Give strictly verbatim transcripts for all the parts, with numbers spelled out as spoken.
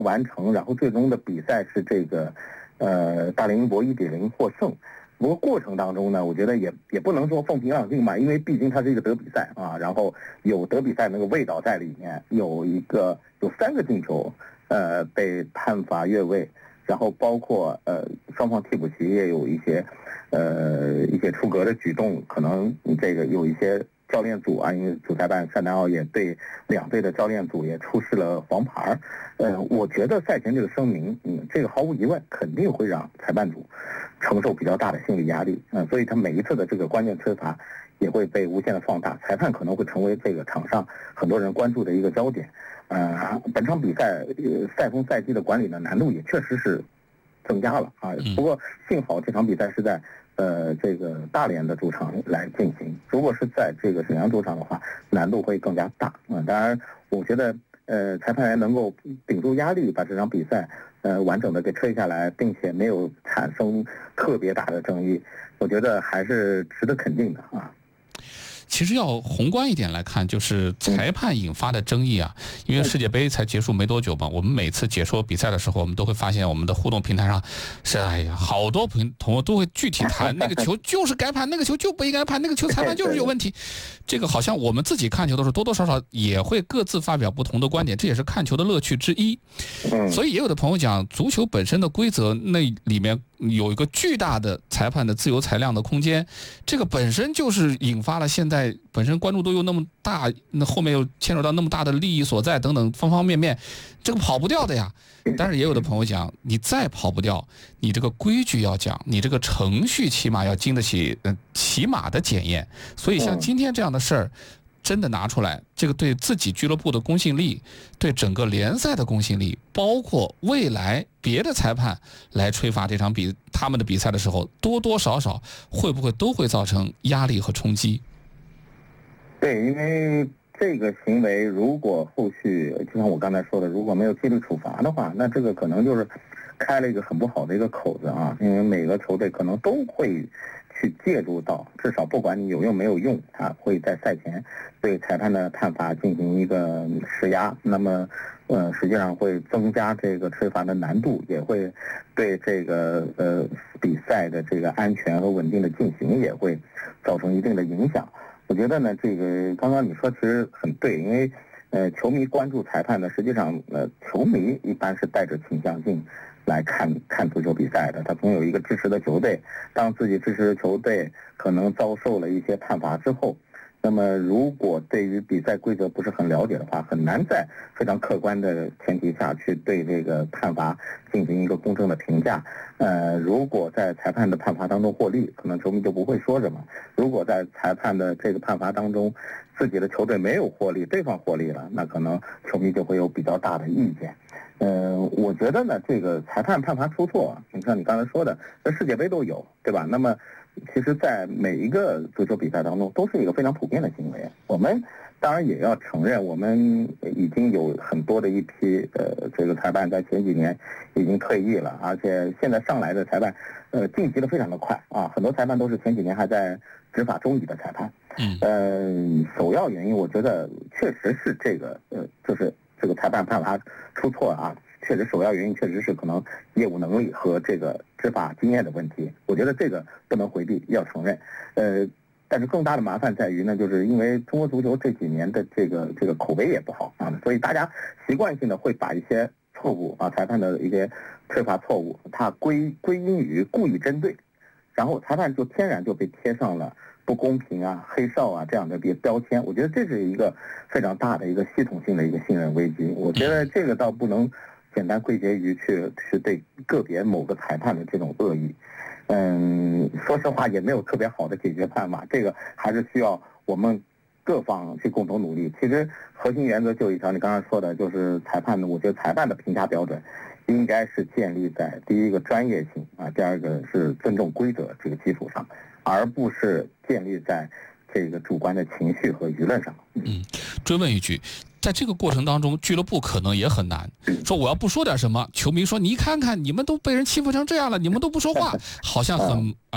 完成，然后最终的比赛是这个呃大连英博一比零获胜。不过过程当中呢，我觉得也也不能说风平浪静吧，因为毕竟它是一个德比赛啊，然后有德比赛那个味道在里面，有一个有三个进球，呃被判罚越位，然后包括呃双方替补席也有一些呃一些出格的举动，可能这个有一些教练组啊，因为主裁判单南奥也对两队的教练组也出示了黄牌。呃，我觉得赛前这个声明，嗯，这个毫无疑问肯定会让裁判组承受比较大的心理压力，嗯、呃，所以他每一次的这个关键吹罚也会被无限的放大，裁判可能会成为这个场上很多人关注的一个焦点。呃，本场比赛呃赛风赛季的管理的难度也确实是增加了啊。不过幸好这场比赛是在呃这个大连的主场来进行，如果是在这个沈阳主场的话，难度会更加大。嗯、呃，当然，我觉得呃裁判员能够顶住压力，把这场比赛呃完整的给吹下来，并且没有产生特别大的争议，我觉得还是值得肯定的啊。 其实要宏观一点来看，就是裁判引发的争议啊，因为世界杯才结束没多久嘛，我们每次解说比赛的时候，我们都会发现我们的互动平台上是哎呀，好多朋朋友都会具体谈那个球就是该判，那个球就不应该判，那个球裁判就是有问题。这个好像我们自己看球的时候多多少少也会各自发表不同的观点，这也是看球的乐趣之一。所以也有的朋友讲，足球本身的规则那里面有一个巨大的裁判的自由裁量的空间，这个本身就是引发了现在本身关注度又那么大，那后面又牵扯到那么大的利益所在等等方方面面，这个跑不掉的呀。但是也有的朋友讲，你再跑不掉，你这个规矩要讲，你这个程序起码要经得起呃起码的检验。所以像今天这样的事儿，真的拿出来，这个对自己俱乐部的公信力，对整个联赛的公信力，包括未来别的裁判来吹罚这场比他们的比赛的时候，多多少少会不会都会造成压力和冲击？ 对，因为这个行为如果后续就像我刚才说的，如果没有纪律处罚的话，那这个可能就是开了一个很不好的一个口子啊，因为每个球队可能都会去借助到，至少不管你有用没有用，啊，会在赛前对裁判的判罚进行一个施压，那么呃实际上会增加这个吹罚的难度，也会对这个呃比赛的这个安全和稳定的进行也会造成一定的影响。我觉得呢，这个刚刚你说其实很对，因为呃球迷关注裁判呢，实际上呃球迷一般是带着倾向性来看看足球比赛的，他总有一个支持的球队，当自己支持的球队可能遭受了一些判罚之后，那么如果对于比赛规则不是很了解的话，很难在非常客观的前提下去对这个判罚进行一个公正的评价。呃，如果在裁判的判罚当中获利，可能球迷就不会说什么；如果在裁判的这个判罚当中，自己的球队没有获利，对方获利了，那可能球迷就会有比较大的意见。呃，我觉得呢，这个裁判判罚出错，你像你刚才说的，在世界杯都有，对吧？那么，其实，在每一个足球比赛当中，都是一个非常普遍的行为。我们当然也要承认，我们已经有很多的一批呃，这个裁判在前几年已经退役了，而且现在上来的裁判，呃，晋级的非常的快啊，很多裁判都是前几年还在执法中乙的裁判。嗯，呃，首要原因，我觉得确实是这个，呃，就是这个裁判判罚出错啊，确实首要原因确实是可能业务能力和这个执法经验的问题，我觉得这个不能回避，要承认。呃，但是更大的麻烦在于呢，就是因为中国足球这几年的这个这个口碑也不好啊，所以大家习惯性的会把一些错误啊，裁判的一些吹罚错误，它归归因于故意针对，然后裁判就天然就被贴上了不公平啊、黑哨啊这样的一个标签。我觉得这是一个非常大的一个系统性的一个信任危机。我觉得这个倒不能简单归结于去去对个别某个裁判的这种恶意。嗯，说实话也没有特别好的解决办法，这个还是需要我们各方去共同努力。其实核心原则就一条，你刚才说的，就是裁判的，我觉得裁判的评价标准应该是建立在第一个专业性啊，第二个是尊重规则这个基础上，而不是建立在这个主观的情绪和舆论上。 嗯，追问一句，在这个过程当中，俱乐部可能也很难说，我要不说点什么，球迷说你看看你们都被人欺负成这样了，你们都不说话，好像很啊、呃、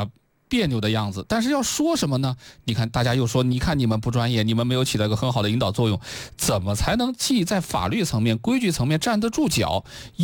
别扭的样子，但是要说什么呢？你看，大家又说，你看你们不专业，你们没有起到一个很好的引导作用，怎么才能既在法律层面、规矩层面站得住脚，